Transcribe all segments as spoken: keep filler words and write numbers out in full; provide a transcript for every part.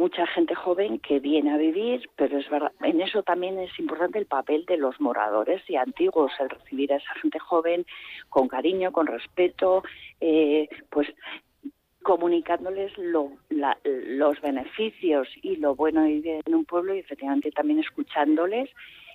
mucha gente joven que viene a vivir, pero es verdad, en eso también es importante el papel de los moradores y antiguos, el recibir a esa gente joven con cariño, con respeto, eh, pues comunicándoles lo, la, los beneficios y lo bueno de vivir en un pueblo, y efectivamente también escuchándoles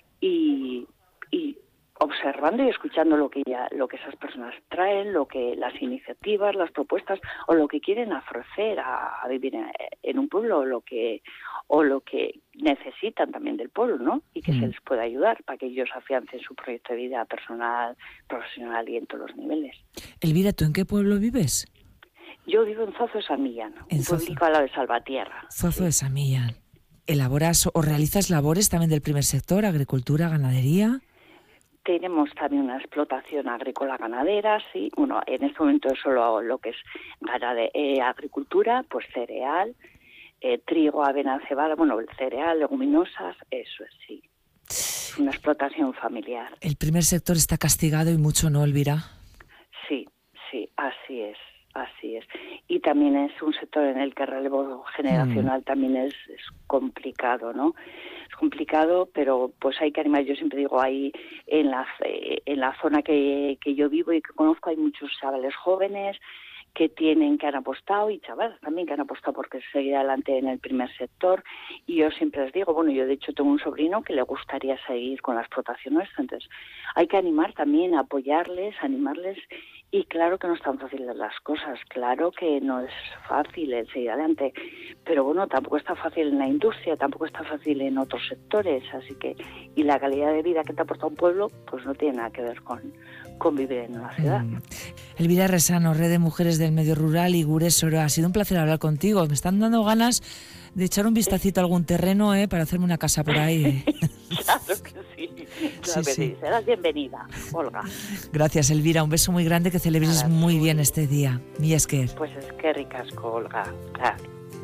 y, y observando y escuchando lo que ya, lo que esas personas traen, lo que las iniciativas, las propuestas o lo que quieren ofrecer a, a vivir en, en un pueblo, o lo que o lo que necesitan también del pueblo, ¿no? Y que mm. se les pueda ayudar para que ellos afiancen su proyecto de vida personal, profesional y en todos los niveles. Elvira, ¿tú en qué pueblo vives? Yo vivo en Zozo de San Millán, en un pueblito al lado de Salvatierra. Zozo sí. de San Millán. ¿Elaboras o realizas labores también del primer sector, agricultura, ganadería? Tenemos también una explotación agrícola ganadera, sí. Bueno, en este momento es solo lo que es ganade, eh, agricultura, pues cereal, eh, trigo, avena, cebada, bueno, el cereal, leguminosas, eso es, sí. Una explotación familiar. El primer sector está castigado y mucho, ¿no, Elvira? Sí, sí, así es, así es. Y también es un sector en el que el relevo generacional mm. también es, es complicado, ¿no? Es complicado, pero pues hay que animar. Yo siempre digo, ahí en la en la zona que, que yo vivo y que conozco hay muchos chavales jóvenes que tienen, que han apostado, y chavales también que han apostado porque seguir adelante en el primer sector. Y yo siempre les digo, bueno, yo de hecho tengo un sobrino que le gustaría seguir con la explotación nuestra, entonces hay que animar también, apoyarles, animarles. Y claro que no están fáciles las cosas, claro que no es fácil el seguir adelante, pero bueno, tampoco está fácil en la industria, tampoco está fácil en otros sectores, así que, y la calidad de vida que te aporta un pueblo, pues no tiene nada que ver con, con vivir en una ciudad. Mm. Elvira Resano, Red de Mujeres del Medio Rural y Gures Oro, ha sido un placer hablar contigo, me están dando ganas de echar un vistacito a algún terreno, ¿eh? Para hacerme una casa por ahí. Claro que sí, claro sí, que sí. sí. Serás bienvenida, Olga. Gracias, Elvira, un beso muy grande, que celebres claro, muy bien este día. Mi esker. Pues es que ricasco, Olga. Claro.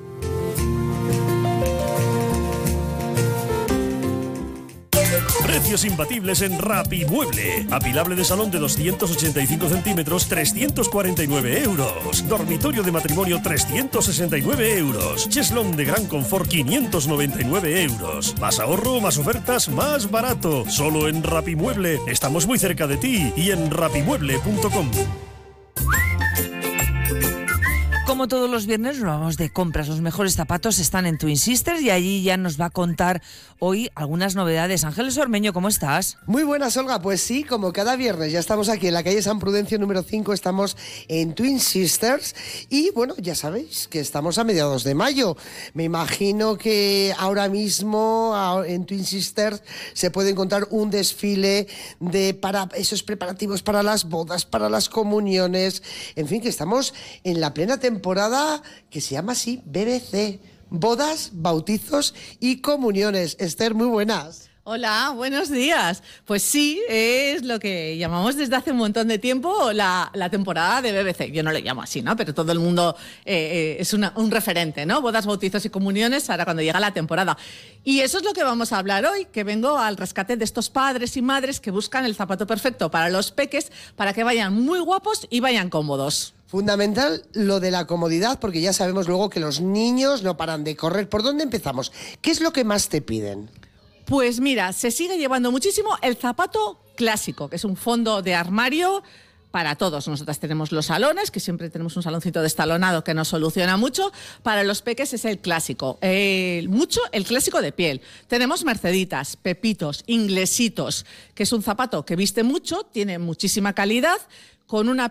Precios imbatibles en Rapimueble. Apilable de salón de doscientos ochenta y cinco centímetros, trescientos cuarenta y nueve euros. Dormitorio de matrimonio, trescientos sesenta y nueve euros. Cheslón de gran confort, quinientos noventa y nueve euros. Más ahorro, más ofertas, más barato. Solo en Rapimueble. Estamos muy cerca de ti y en rapimueble punto com. Como todos los viernes nos vamos de compras. Los mejores zapatos están en Twin Sisters y allí ya nos va a contar hoy algunas novedades. Ángeles Ormeño, ¿cómo estás? Muy buenas, Olga. Pues sí, como cada viernes ya estamos aquí en la calle San Prudencio número cinco, estamos en Twin Sisters y bueno, ya sabéis que estamos a mediados de mayo. Me imagino que ahora mismo en Twin Sisters se puede encontrar un desfile de para esos preparativos para las bodas, para las comuniones, en fin, que estamos en la plena temporada temporada que se llama así, B B C, bodas, bautizos y comuniones. Esther, muy buenas. Hola, buenos días. Pues sí, es lo que llamamos desde hace un montón de tiempo la, la temporada de B B C. Yo no le llamo así, ¿no? Pero todo el mundo eh, eh, es una, un referente, ¿no? Bodas, bautizos y comuniones, ahora cuando llega la temporada. Y eso es lo que vamos a hablar hoy, que vengo al rescate de estos padres y madres que buscan el zapato perfecto para los peques, para que vayan muy guapos y vayan cómodos. Fundamental lo de la comodidad, porque ya sabemos luego que los niños no paran de correr. ¿Por dónde empezamos? ¿Qué es lo que más te piden? Pues mira, se sigue llevando muchísimo el zapato clásico, que es un fondo de armario para todos. Nosotras tenemos los salones, que siempre tenemos un saloncito destalonado que nos soluciona mucho. Para los peques es el clásico, eh, mucho el clásico de piel. Tenemos merceditas, pepitos, inglesitos, que es un zapato que viste mucho, tiene muchísima calidad, con una